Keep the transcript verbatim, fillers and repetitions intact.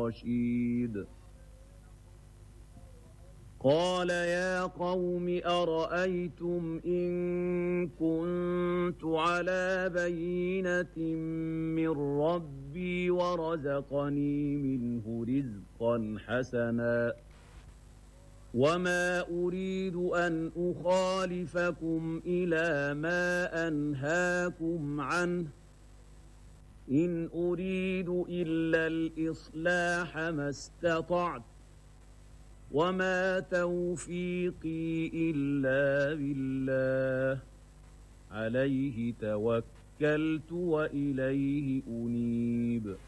رشيد قال يا قوم أرأيتم إن كنت على بينة من ربي ورزقني منه رزقا حسنا وما أريد أن أخالفكم إلى ما أنهاكم عنه إن أريد إلا الإصلاح ما استطعت وما توفيقي إلا بالله عليه توكلت وإليه أنيب